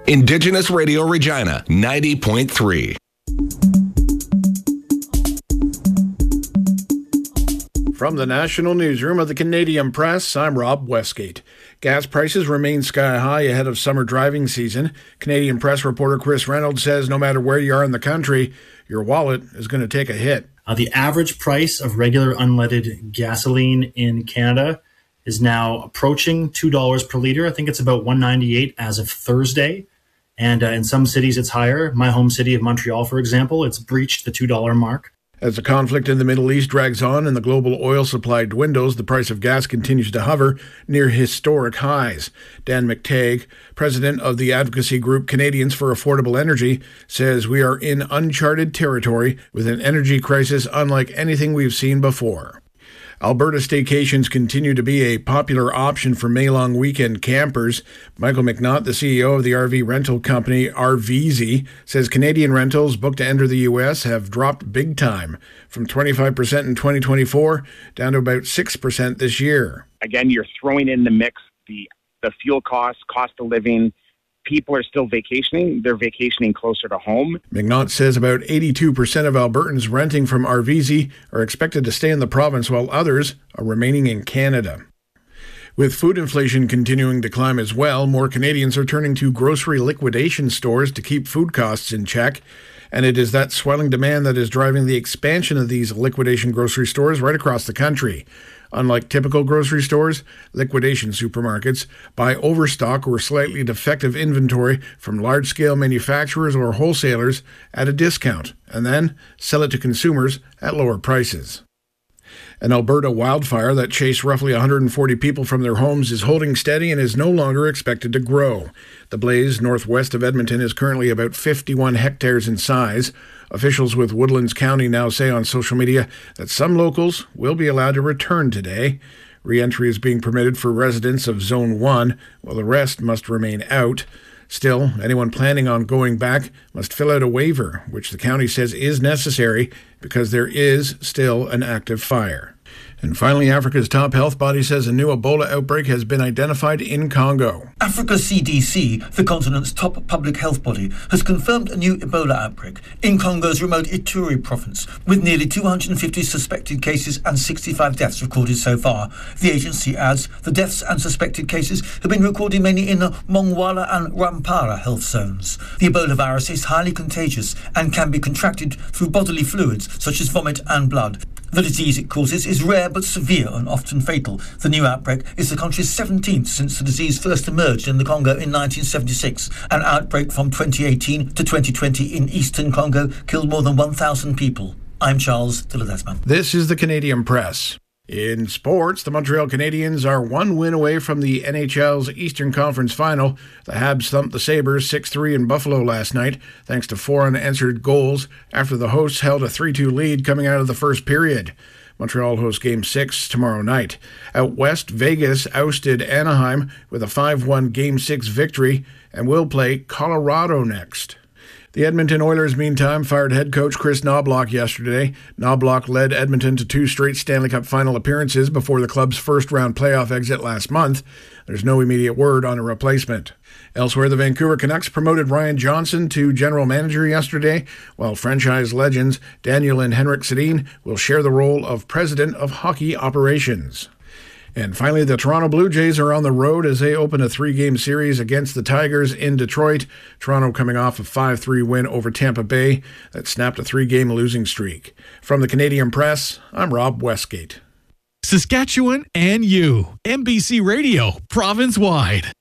Indigenous Radio Regina, 90.3. From the National Newsroom of the Canadian Press, I'm Rob Westgate. Gas prices remain sky high ahead of summer driving season. Canadian Press reporter Chris Reynolds says no matter where you are in the country, your wallet is going to take a hit. The average price of regular unleaded gasoline in Canada is now approaching $2 per litre. I think it's about $1.98 as of Thursday. And in some cities, it's higher. My home city of Montreal, for example, it's breached the $2 mark. As the conflict in the Middle East drags on and the global oil supply dwindles, the price of gas continues to hover near historic highs. Dan McTagg, president of the advocacy group Canadians for Affordable Energy, says we are in uncharted territory with an energy crisis unlike anything we've seen before. Alberta staycations continue to be a popular option for May-long weekend campers. Michael McNaught, the CEO of the RV rental company RVZ, says Canadian rentals booked to enter the U.S. have dropped big time, from 25% in 2024 down to about 6% this year. Again, you're throwing in the mix the fuel costs, cost of living. People are still vacationing. They're vacationing closer to home. McNaught says about 82% of Albertans renting from RVZ are expected to stay in the province, while others are remaining in Canada. With food inflation continuing to climb as well, more Canadians are turning to grocery liquidation stores to keep food costs in check. And it is that swelling demand that is driving the expansion of these liquidation grocery stores right across the country. Unlike typical grocery stores, liquidation supermarkets buy overstock or slightly defective inventory from large-scale manufacturers or wholesalers at a discount, and then sell it to consumers at lower prices. An Alberta wildfire that chased roughly 140 people from their homes is holding steady and is no longer expected to grow. The blaze northwest of Edmonton is currently about 51 hectares in size. Officials with Woodlands County now say on social media that some locals will be allowed to return today. Re-entry is being permitted for residents of Zone 1, while the rest must remain out. Still, anyone planning on going back must fill out a waiver, which the county says is necessary because there is still an active fire. And finally, Africa's top health body says a new Ebola outbreak has been identified in Congo. Africa's CDC, the continent's top public health body, has confirmed a new Ebola outbreak in Congo's remote Ituri province, with nearly 250 suspected cases and 65 deaths recorded so far. The agency adds the deaths and suspected cases have been recorded mainly in the Mongwala and Rwampara health zones. The Ebola virus is highly contagious and can be contracted through bodily fluids such as vomit and blood. The disease it causes is rare but severe and often fatal. The new outbreak is the country's 17th since the disease first emerged in the Congo in 1976. An outbreak from 2018 to 2020 in eastern Congo killed more than 1,000 people. I'm Charles de Ledesma. This is the Canadian Press. In sports, the Montreal Canadiens are one win away from the NHL's Eastern Conference Final. The Habs thumped the Sabres 6-3 in Buffalo last night, thanks to 4 unanswered goals after the hosts held a 3-2 lead coming out of the first period. Montreal hosts Game 6 tomorrow night. Out west, Vegas ousted Anaheim with a 5-1 Game 6 victory and will play Colorado next. The Edmonton Oilers, meantime, fired head coach Chris Knoblauch yesterday. Knoblauch led Edmonton to 2 straight Stanley Cup final appearances before the club's first-round playoff exit last month. There's no immediate word on a replacement. Elsewhere, the Vancouver Canucks promoted Ryan Johnson to general manager yesterday, while franchise legends Daniel and Henrik Sedin will share the role of president of hockey operations. And finally, the Toronto Blue Jays are on the road as they open a 3-game series against the Tigers in Detroit. Toronto coming off a 5-3 win over Tampa Bay that snapped a 3-game losing streak. From the Canadian Press, I'm Rob Westgate. Saskatchewan and you. MBC Radio, province-wide.